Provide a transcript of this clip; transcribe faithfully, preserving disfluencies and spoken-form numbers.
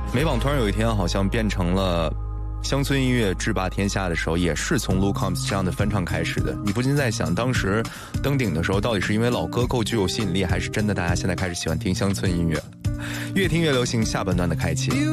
美榜突然有一天好像变成了乡村音乐制霸天下的时候，也是从 Luke Combs 这样的翻唱开始的。你不禁在想，当时登顶的时候，到底是因为老歌够具有吸引力，还是真的大家现在开始喜欢听乡村音乐？越听越流行下半段的开启。